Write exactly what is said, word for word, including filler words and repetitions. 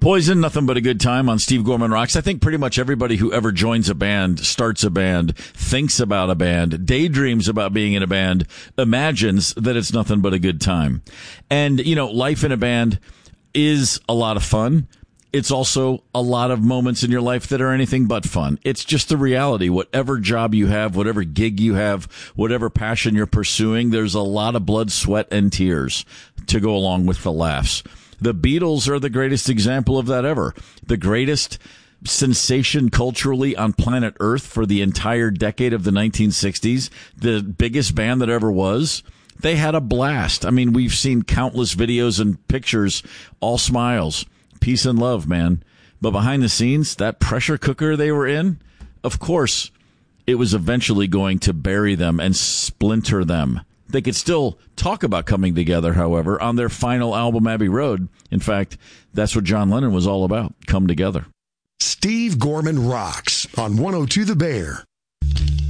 Poison, Nothing But a Good Time on Steve Gorman Rocks. I think pretty much everybody who ever joins a band, starts a band, thinks about a band, daydreams about being in a band, imagines that it's nothing but a good time. And, you know, life in a band is a lot of fun. It's also a lot of moments in your life that are anything but fun. It's just the reality. Whatever job you have, whatever gig you have, whatever passion you're pursuing, there's a lot of blood, sweat, and tears to go along with the laughs. The Beatles are the greatest example of that ever. The greatest sensation culturally on planet Earth for the entire decade of the nineteen sixties. The biggest band that ever was. They had a blast. I mean, we've seen countless videos and pictures, all smiles, peace and love, man. But behind the scenes, that pressure cooker they were in, of course, it was eventually going to bury them and splinter them. They could still talk about coming together, however, on their final album, Abbey Road. In fact, that's what John Lennon was all about, come together. Steve Gorman Rocks on one oh two The Bear.